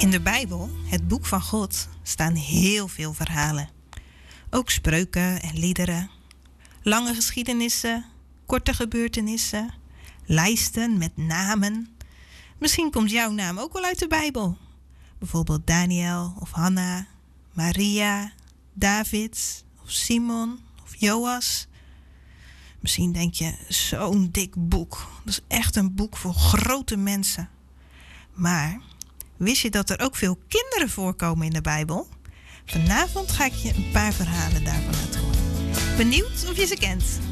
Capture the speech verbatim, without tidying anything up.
In de Bijbel, het boek van God, staan heel veel verhalen. Ook spreuken en liederen. Lange geschiedenissen, korte gebeurtenissen, lijsten met namen. Misschien komt jouw naam ook wel uit de Bijbel. Bijvoorbeeld Daniel of Hanna, Maria, David of Simon of Joas. Misschien denk je, zo'n dik boek. Dat is echt een boek voor grote mensen. Maar wist je dat er ook veel kinderen voorkomen in de Bijbel? Vanavond ga ik je een paar verhalen daarvan laten horen. Benieuwd of je ze kent?